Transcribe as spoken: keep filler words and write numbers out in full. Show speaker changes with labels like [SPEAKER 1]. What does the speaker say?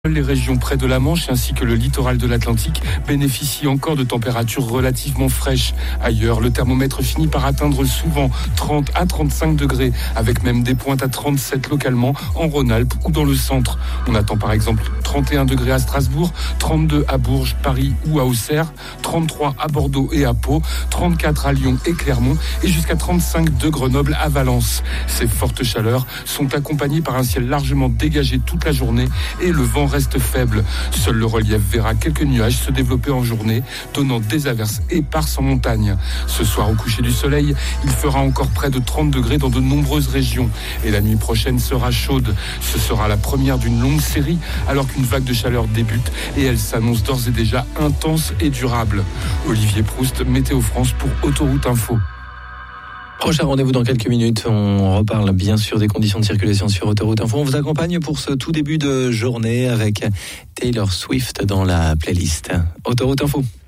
[SPEAKER 1] Les régions près de la Manche ainsi que le littoral de l'Atlantique bénéficient encore de températures relativement fraîches. Ailleurs, le thermomètre finit par atteindre souvent trente à trente-cinq degrés, avec même des pointes à trente-sept localement en Rhône-Alpes ou dans le centre. On attend par exemple trente et un degrés à Strasbourg, trente-deux à Bourges, Paris ou à Auxerre, trente-trois à Bordeaux et à Pau, trente-quatre à Lyon et Clermont et jusqu'à trente-cinq de Grenoble à Valence. Ces fortes chaleurs sont accompagnées par un ciel largement dégagé toute la journée et le vent reste faible. Seul le relief verra quelques nuages se développer en journée, donnant des averses éparses en montagne. Ce soir, au coucher du soleil, il fera encore près de trente degrés dans de nombreuses régions. Et la nuit prochaine sera chaude. Ce sera la première d'une longue série, alors qu'une vague de chaleur débute et elle s'annonce d'ores et déjà intense et durable. Olivier Proust, Météo France pour Autoroute Info.
[SPEAKER 2] Prochain rendez-vous dans quelques minutes. On reparle bien sûr des conditions de circulation sur Autoroute Info. On vous accompagne pour ce tout début de journée avec Taylor Swift dans la playlist Autoroute Info.